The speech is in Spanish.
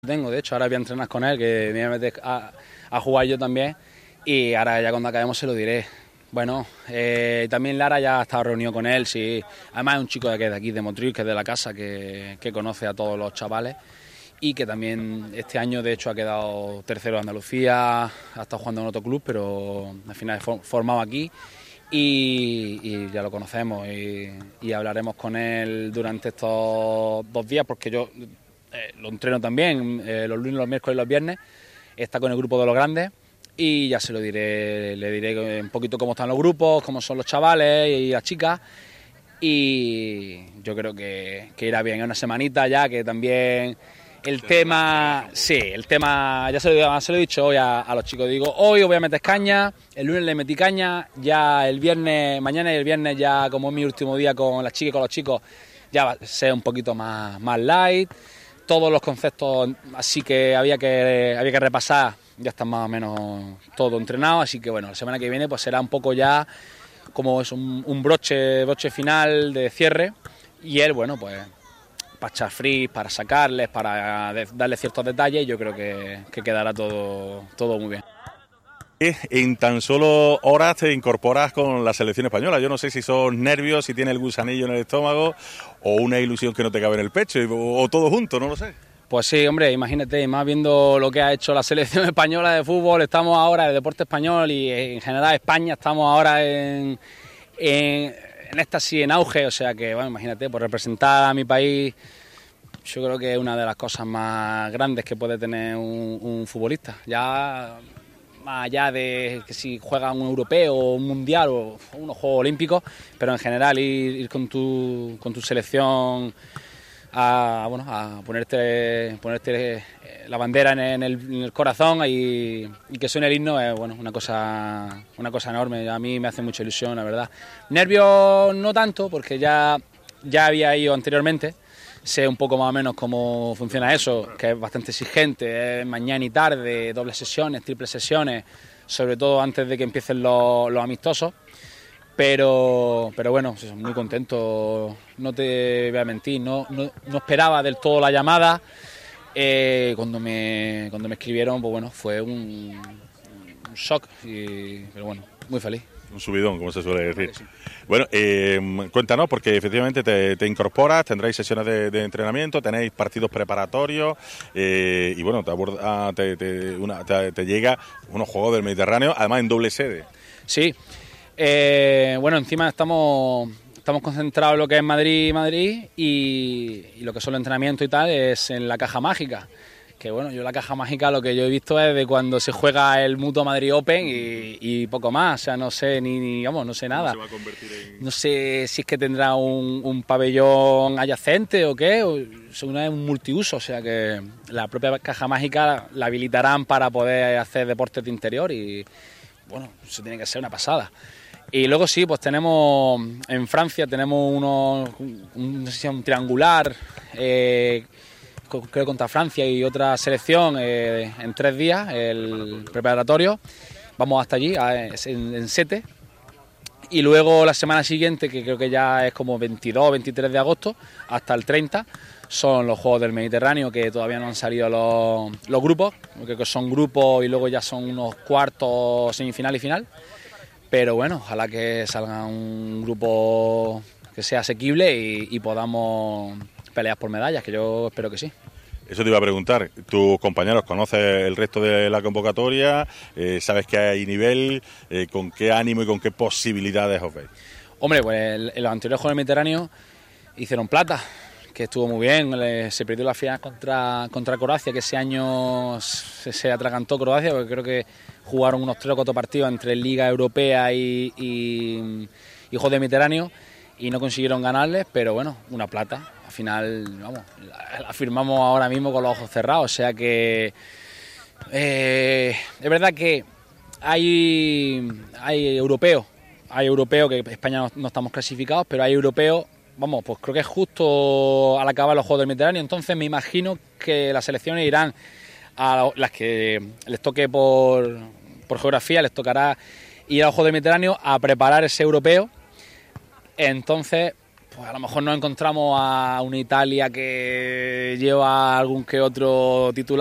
De hecho, ahora voy a entrenar con él, que me voy a meter a jugar yo también, y ahora ya cuando acabemos se lo diré. Bueno, también Lara ya ha estado reunido con él, sí. Además es un chico de aquí, de Motril, que es de la casa, que conoce a todos los chavales y que también este año de hecho ha quedado tercero de Andalucía, ha estado jugando en otro club, pero al final es formado aquí y ya lo conocemos y hablaremos con él durante estos 2 días, porque yo lo entreno también los lunes, los miércoles y los viernes, está con el grupo de los grandes. Y ya se lo diré, le diré un poquito cómo están los grupos, cómo son los chavales y las chicas. Y yo creo que irá bien. Es una semanita ya que también el tema, sí, el tema, ya se lo he dicho hoy a los chicos. Digo, hoy os voy a meter caña, el lunes le metí caña, ya el viernes, mañana y el viernes ya como es mi último día con las chicas y con los chicos, ya va a ser un poquito más light. Todos los conceptos así que había que repasar ya están más o menos todo entrenado, así que bueno, la semana que viene pues será un poco ya como es un broche final de cierre, y él, bueno, pues para echar frizz, para sacarles, para darle ciertos detalles, yo creo que quedará todo muy bien. En tan solo horas te incorporas con la selección española. Yo no sé si son nervios, si tienes el gusanillo en el estómago o una ilusión que no te cabe en el pecho, o todo junto, no lo sé. Pues sí, hombre, imagínate, más viendo lo que ha hecho la selección española de fútbol, estamos ahora en el deporte español y en general España estamos ahora en éxtasis, en auge, o sea que, bueno, imagínate, por representar a mi país, yo creo que es una de las cosas más grandes que puede tener un futbolista. Ya más allá de que si juega un europeo o un mundial o unos Juegos Olímpicos, pero en general ir con tu selección a ponerte la bandera en el corazón y que suene el himno es una cosa enorme. A mí me hace mucha ilusión, la verdad. Nervios no tanto, porque ya había ido anteriormente, sé un poco más o menos cómo funciona eso, que es bastante exigente, es mañana y tarde, dobles sesiones, triples sesiones, sobre todo antes de que empiecen los amistosos. Pero bueno, muy contento, no te voy a mentir, no esperaba del todo la llamada. Cuando me escribieron, pues bueno, fue un shock, pero bueno, muy feliz. Un subidón, como se suele decir. Sí. Bueno, cuéntanos, porque efectivamente te incorporas, tendréis sesiones de entrenamiento, tenéis partidos preparatorios y bueno, te llega unos Juegos del Mediterráneo, además en doble sede. Sí. Bueno, encima estamos concentrados en lo que es Madrid y lo que son los entrenamientos y tal es en la Caja Mágica. Que bueno, yo la Caja Mágica lo que yo he visto es de cuando se juega el Mutua Madrid Open y poco más. O sea, no sé no sé nada. ¿Cómo se va a convertir en...? No sé si es que tendrá un pabellón adyacente o qué, o es un multiuso. O sea que la propia Caja Mágica la habilitarán para poder hacer deportes de interior y bueno, eso tiene que ser una pasada. Y luego sí, pues tenemos en Francia tenemos un triangular, creo contra Francia y otra selección en 3 días, el preparatorio. Vamos hasta allí, en Sete. Y luego la semana siguiente, que creo que ya es como 22, 23 de agosto, hasta el 30, son los Juegos del Mediterráneo, que todavía no han salido los grupos, porque son grupos y luego ya son unos cuartos, semifinal y final. Pero bueno, ojalá que salga un grupo que sea asequible y podamos pelear por medallas, que yo espero que sí. Eso te iba a preguntar, tus compañeros, ¿conoces el resto de la convocatoria? ¿Sabes que hay nivel? ¿Con qué ánimo y con qué posibilidades os veis? Hombre, pues en los anteriores Juegos del Mediterráneo hicieron plata, que estuvo muy bien. Se perdió la final contra Croacia, que ese año se atragantó Croacia, porque creo que jugaron unos 3 o 4 partidos entre Liga Europea y Juegos del Mediterráneo y no consiguieron ganarles, pero bueno, una plata. Al final, vamos, la firmamos ahora mismo con los ojos cerrados, o sea que es verdad que hay europeos que España no estamos clasificados, pero hay europeos, vamos, pues creo que es justo al acabar los Juegos del Mediterráneo, entonces me imagino que las selecciones irán a las que les toque por geografía, les tocará ir a los Juegos del Mediterráneo a preparar ese europeo. Entonces pues a lo mejor nos encontramos a una Italia que lleva algún que otro titular